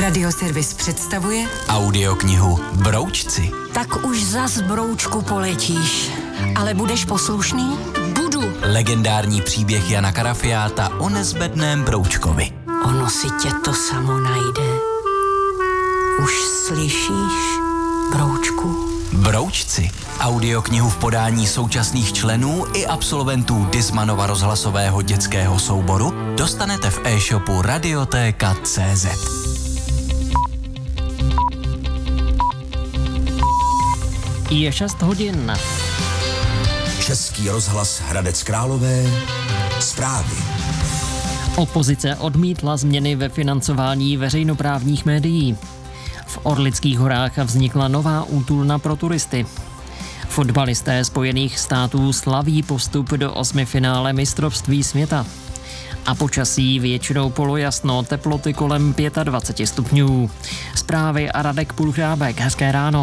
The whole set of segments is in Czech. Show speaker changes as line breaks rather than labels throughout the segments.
Radioservis představuje
audioknihu Broučci.
Tak už zas, broučku, poletíš. Ale budeš poslušný?
Budu.
Legendární příběh Jana Karafiáta o nezbedném broučkovi.
Ono si tě to samo najde. Už slyšíš, broučku?
Broučci. Audioknihu v podání současných členů i absolventů Dismanova rozhlasového dětského souboru dostanete v e-shopu Radioteka.cz.
Je 6 hodin.
Český rozhlas Hradec Králové. Zprávy.
Opozice odmítla změny ve financování veřejnoprávních médií. V Orlických horách vznikla nová útulna pro turisty. Fotbalisté Spojených států slaví postup do osmifinále mistrovství světa. A počasí většinou polojasno, teploty kolem 25 stupňů. Zprávy a Radek Pulchrábek. Hezké ráno.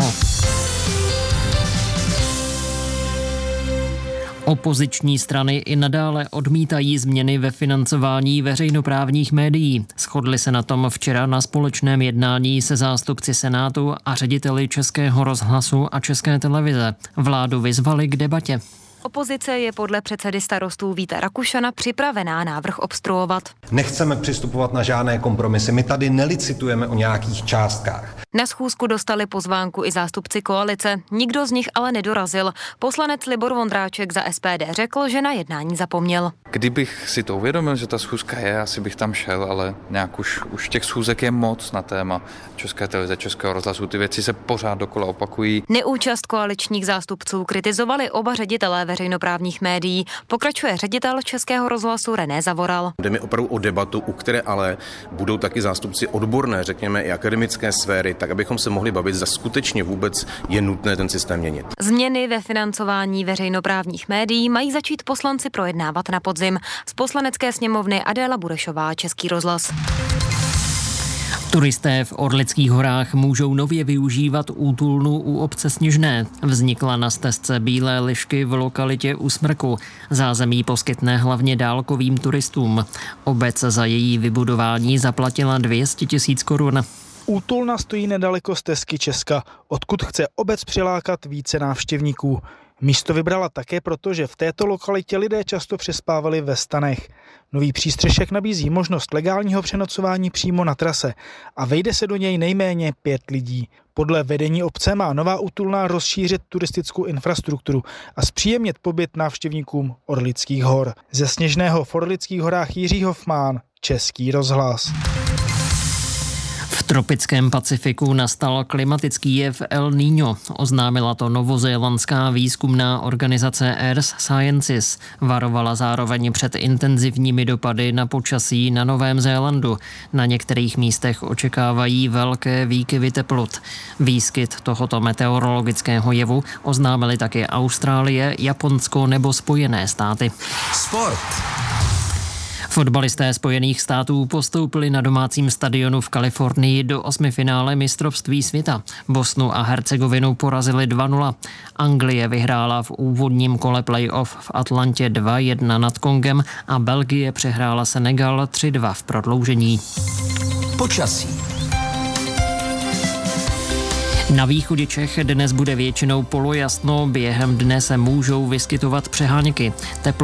Opoziční strany i nadále odmítají změny ve financování veřejnoprávních médií. Shodli se na tom včera na společném jednání se zástupci Senátu a řediteli Českého rozhlasu a České televize. Vládu vyzvali k debatě.
Opozice je podle předsedy Starostů Víta Rakušana připravená návrh obstruovat.
Nechceme přistupovat na žádné kompromisy, my tady nelicitujeme o nějakých částkách.
Na schůzku dostali pozvánku i zástupci koalice, nikdo z nich ale nedorazil. Poslanec Libor Vondráček za SPD řekl, že na jednání zapomněl.
Kdybych si to uvědomil, že ta schůzka je, asi bych tam šel, ale nějak už těch schůzek je moc na téma České televize, Českého rozhlasu. Ty věci se pořád dokola opakují.
Neúčast koaličních zástupců kritizovali oba ředitelé veřejnoprávních médií. Pokračuje ředitel Českého rozhlasu René Zavoral.
Jde mi opravdu o debatu, u které ale budou taky zástupci odborné, řekněme i akademické sféry, tak abychom se mohli bavit, zda skutečně vůbec je nutné ten systém měnit.
Změny ve financování veřejnoprávních médií mají začít poslanci projednávat na podzim. Z Poslanecké sněmovny Adéla Burešová, Český rozhlas.
Turisté v Orlických horách můžou nově využívat útulnu u obce Sněžné. Vznikla na stezce Bílé lišky v lokalitě u Smrku. Zázemí poskytne hlavně dálkovým turistům. Obec za její vybudování zaplatila 200 000 korun.
Útulna stojí nedaleko stezky Česka, odkud chce obec přilákat více návštěvníků. Místo vybrala také proto, že v této lokalitě lidé často přespávali ve stanech. Nový přístřešek nabízí možnost legálního přenocování přímo na trase a vejde se do něj nejméně 5 lidí. Podle vedení obce má nová útulna rozšířit turistickou infrastrukturu a zpříjemnit pobyt návštěvníkům Orlických hor. Ze Sněžného v Orlických horách Jiří Hofmán, Český rozhlas.
V tropickém Pacifiku nastal klimatický jev El Niño. Oznámila to novozélandská výzkumná organizace Earth Sciences. Varovala zároveň před intenzivními dopady na počasí na Novém Zélandu. Na některých místech očekávají velké výkyvy teplot. Výskyt tohoto meteorologického jevu oznámily také Austrálie, Japonsko nebo Spojené státy.
Sport.
Fotbalisté Spojených států postoupili na domácím stadionu v Kalifornii do osmifinále mistrovství světa. Bosnu a Hercegovinu porazili 2-0. Anglie vyhrála v úvodním kole playoff v Atlantě 2-1 nad Kongem a Belgie přehrála Senegal 3-2 v prodloužení.
Počasí.
Na východě Čech dnes bude většinou polojasno, během dne se můžou vyskytovat přeháňky.